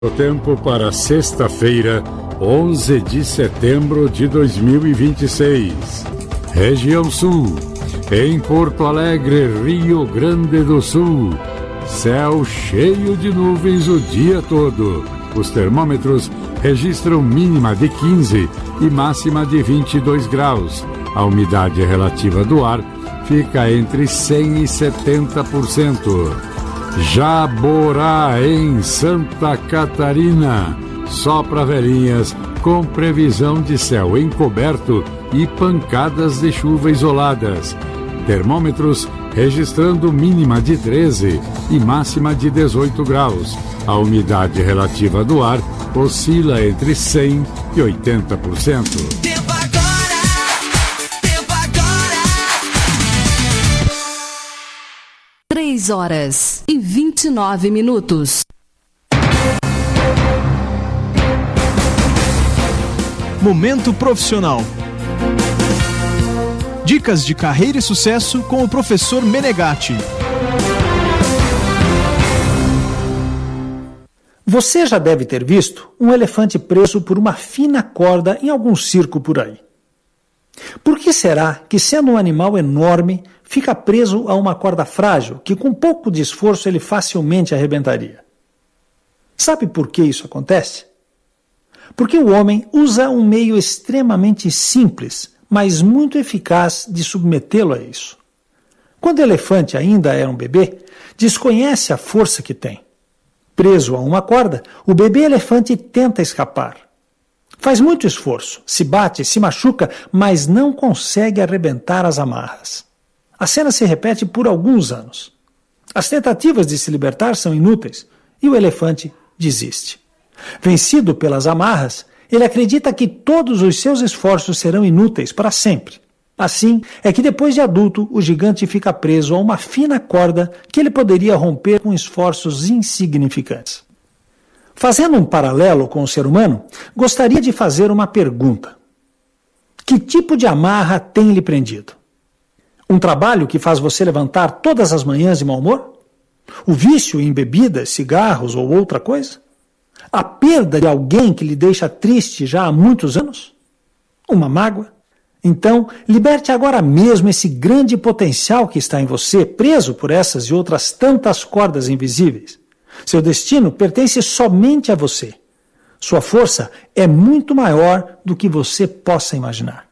O tempo para sexta-feira, 11 de setembro de 2026. Região Sul. Em Porto Alegre, Rio Grande do Sul. Céu cheio de nuvens o dia todo. Os termômetros registram mínima de 15 e máxima de 22 graus. A umidade relativa do ar fica entre 100% e 70%. Jaborá, em Santa Catarina. Só para velhinhas, com previsão de céu encoberto e pancadas de chuva isoladas. Termômetros registrando mínima de 13 e máxima de 18 graus. A umidade relativa do ar oscila entre 100% e 80%. 3 horas e 29 minutos. Momento profissional. Dicas de carreira e sucesso com o professor Menegatti. Você já deve ter visto um elefante preso por uma fina corda em algum circo por aí. Por que será que, sendo um animal enorme, fica preso a uma corda frágil que, com pouco de esforço, ele facilmente arrebentaria? Sabe por que isso acontece? Porque o homem usa um meio extremamente simples, mas muito eficaz de submetê-lo a isso. Quando o elefante ainda era um bebê, desconhece a força que tem. Preso a uma corda, o bebê elefante tenta escapar. Faz muito esforço, se bate, se machuca, mas não consegue arrebentar as amarras. A cena se repete por alguns anos. As tentativas de se libertar são inúteis e o elefante desiste. Vencido pelas amarras, ele acredita que todos os seus esforços serão inúteis para sempre. Assim é que depois de adulto, o gigante fica preso a uma fina corda que ele poderia romper com esforços insignificantes. Fazendo um paralelo com o ser humano, gostaria de fazer uma pergunta. Que tipo de amarra tem lhe prendido? Um trabalho que faz você levantar todas as manhãs de mau humor? O vício em bebidas, cigarros ou outra coisa? A perda de alguém que lhe deixa triste já há muitos anos? Uma mágoa? Então, liberte agora mesmo esse grande potencial que está em você, preso por essas e outras tantas cordas invisíveis. Seu destino pertence somente a você. Sua força é muito maior do que você possa imaginar.